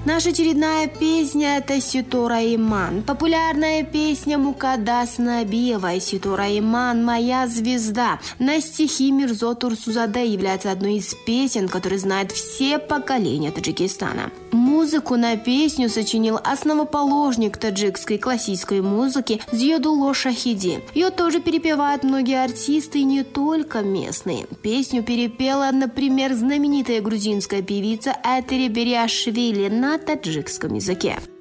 Наша очередная песня – это «Ситора Иман». Популярная песня Мукаддас Набиевой «Ситора Иман. Моя звезда» на стихи Мирзо Турсузаде является одной из песен, которые знают все поколения Таджикистана. Музыку на песню сочинил основоположник таджикской классической музыки Зиядулло Шахиди. Ее тоже перепевают многие артисты, и не только местные. Песню перепела, например, знаменитая грузинская певица Этери Бериашвили на таджикском языке.